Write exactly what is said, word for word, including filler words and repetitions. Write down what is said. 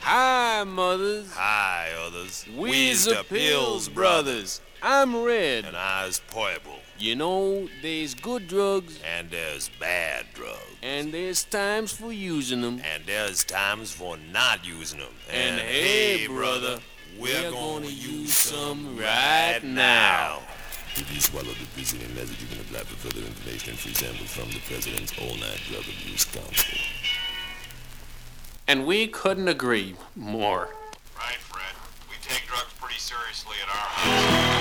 Hi, mothers. Hi, others. We's the Pills Brothers. I'm Red. And I's Poible. You know, there's good drugs. And there's bad drugs. And there's times for using them. And there's times for not using them. And, and hey, brother, we're, we're gonna, gonna use some right now. If you swallow the preceding message, you can apply for further information and free samples from the President's All-Night Drug Abuse Council. And we couldn't agree more. Right, Fred. We take drugs pretty seriously at our house.